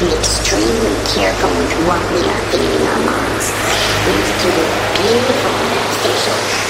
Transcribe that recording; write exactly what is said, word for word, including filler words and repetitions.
be extremely careful with what we are feeding our moms. We need to keep it beautiful and beneficial.